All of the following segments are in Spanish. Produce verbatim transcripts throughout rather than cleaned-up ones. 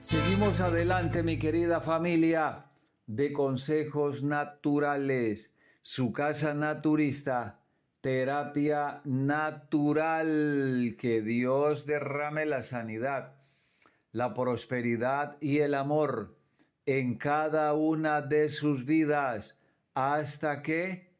Seguimos adelante, mi querida familia de Consejos Naturales, su casa naturista, terapia natural. Que Dios derrame la sanidad, la prosperidad y el amor en cada una de sus vidas hasta que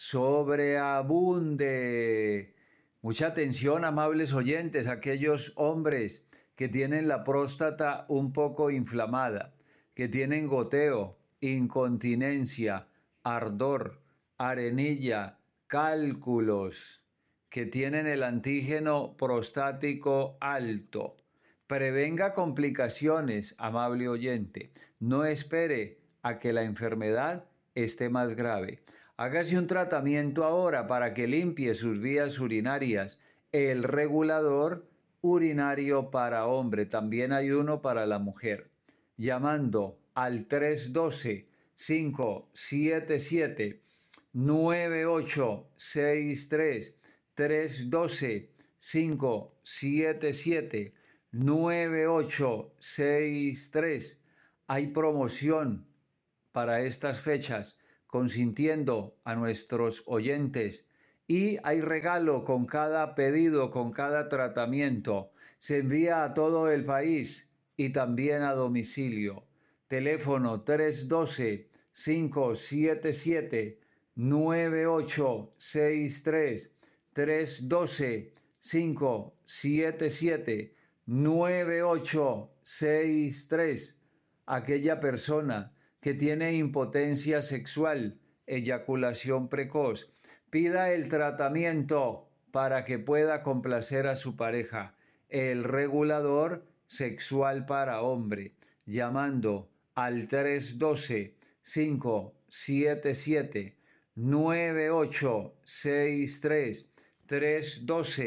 sobreabunde. Mucha atención, amables oyentes, aquellos hombres que tienen la próstata un poco inflamada, que tienen goteo, incontinencia, ardor, arenilla, cálculos, que tienen el antígeno prostático alto. Prevenga complicaciones, amable oyente. No espere a que la enfermedad esté más grave. Hágase un tratamiento ahora para que limpie sus vías urinarias. El regulador urinario para hombre. También hay uno para la mujer. Llamando al tres uno dos, cinco siete siete, nueve ocho seis tres. tres uno dos, cinco siete siete, nueve ocho seis tres. Hay promoción para estas fechas, consintiendo a nuestros oyentes, y hay regalo con cada pedido, con cada tratamiento. Se envía a todo el país y también a domicilio. Teléfono tres uno dos, cinco siete siete, nueve ocho seis tres. tres uno dos, cinco siete siete, nueve ocho seis tres. Aquella persona que tiene impotencia sexual, eyaculación precoz, pida el tratamiento para que pueda complacer a su pareja. El regulador sexual para hombre, llamando al tres uno dos, cinco siete siete, nueve ocho seis tres. tres uno dos,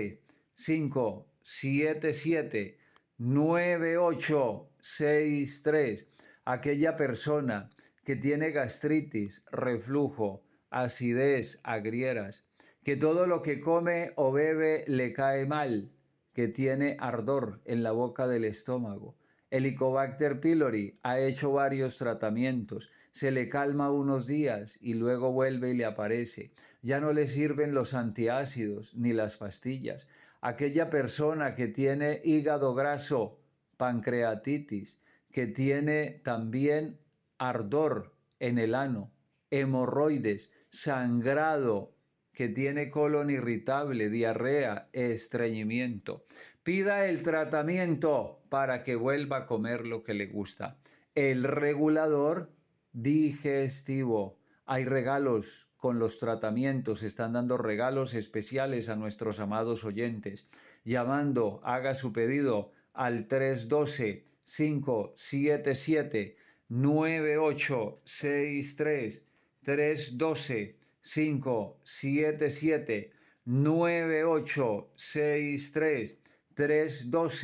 cinco siete siete, nueve ocho seis tres. Aquella persona que tiene gastritis, reflujo, acidez, agrieras, que todo lo que come o bebe le cae mal, que tiene ardor en la boca del estómago. Helicobacter pylori ha hecho varios tratamientos, se le calma unos días y luego vuelve y le aparece. Ya no le sirven los antiácidos ni las pastillas. Aquella persona que tiene hígado graso, pancreatitis, que tiene también ardor en el ano, hemorroides, sangrado, que tiene colon irritable, diarrea, estreñimiento. Pida el tratamiento para que vuelva a comer lo que le gusta. El regulador digestivo. Hay regalos con los tratamientos, están dando regalos especiales a nuestros amados oyentes. Llamando, haga su pedido al tres uno dos, cinco siete siete, nueve ocho seis tres. tres uno dos, cinco siete siete, nueve ocho seis tres. tres uno dos,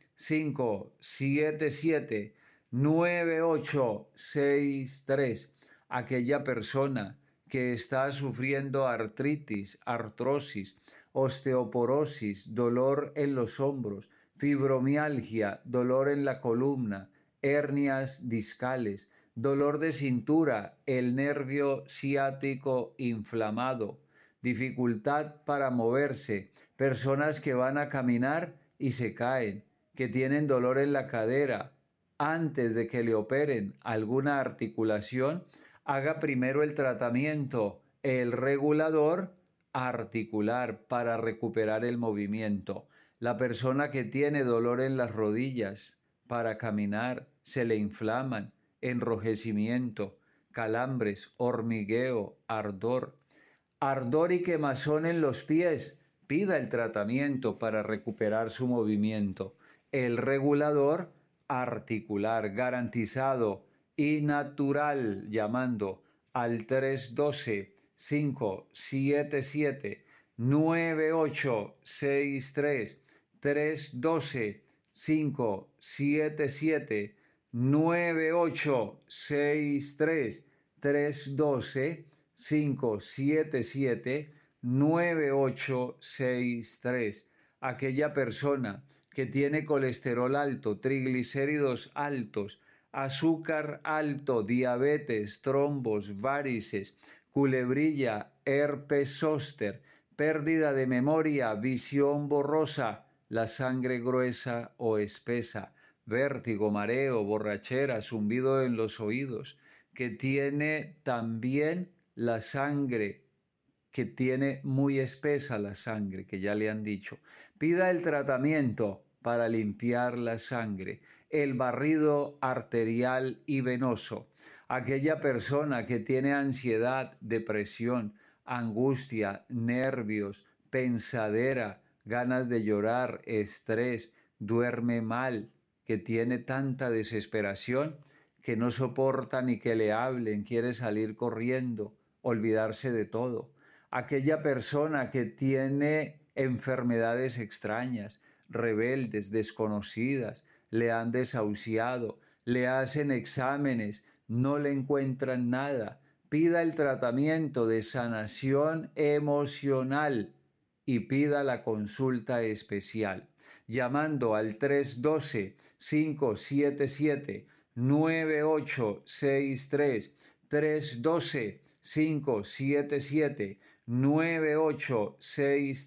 cinco siete siete, nueve ocho seis tres. Aquella persona que está sufriendo artritis, artrosis, osteoporosis, dolor en los hombros, fibromialgia, dolor en la columna, hernias discales, dolor de cintura, el nervio ciático inflamado, dificultad para moverse, personas que van a caminar y se caen, que tienen dolor en la cadera. Antes de que le operen alguna articulación, haga primero el tratamiento, el regulador articular, para recuperar el movimiento. La persona que tiene dolor en las rodillas para caminar, se le inflaman, enrojecimiento, calambres, hormigueo, ardor. Ardor y quemazón en los pies, pida el tratamiento para recuperar su movimiento. El regulador articular, garantizado y natural, llamando al tres uno dos, cinco siete siete, nueve ocho seis tres. tres uno dos, cinco siete siete, nueve ocho seis tres. tres uno dos, cinco siete siete, nueve ocho seis tres. Aquella persona que tiene colesterol alto, triglicéridos altos, azúcar alto, diabetes, trombos, varices, culebrilla, herpes zóster, pérdida de memoria, visión borrosa, la sangre gruesa o espesa, vértigo, mareo, borrachera, zumbido en los oídos, que tiene también la sangre, que tiene muy espesa la sangre, que ya le han dicho. Pida el tratamiento para limpiar la sangre, el barrido arterial y venoso. Aquella persona que tiene ansiedad, depresión, angustia, nervios, pensadera, ganas de llorar, estrés, duerme mal, que tiene tanta desesperación que no soporta ni que le hablen, quiere salir corriendo, olvidarse de todo. Aquella persona que tiene enfermedades extrañas, rebeldes, desconocidas, le han desahuciado, le hacen exámenes, no le encuentran nada. Pida el tratamiento de sanación emocional y pida la consulta especial, llamando al tres uno dos, cinco siete siete, nueve ocho seis tres, tres uno dos, cinco siete siete, nueve ocho seis